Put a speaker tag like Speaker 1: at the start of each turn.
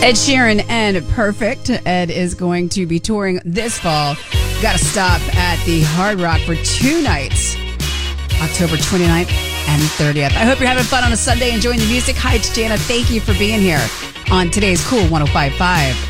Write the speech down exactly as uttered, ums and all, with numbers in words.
Speaker 1: Ed Sheeran and Perfect. Ed is going to be touring this fall. Got to stop at the Hard Rock for two nights, October twenty-ninth and thirtieth. I hope you're having fun on a Sunday, enjoying the music. Hi, it's Jana. Thank you for being here on today's Cool one oh five point five.